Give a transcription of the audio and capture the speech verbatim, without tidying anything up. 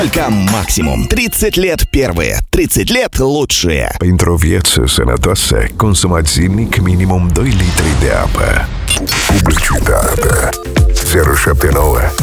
Cam Maximum. treizeci lет первые, treizeci lет лучшие. Pentru o viață sănătoasă, consumați zilnic minimum doi litri de apă. Publicitate zero șapte nouă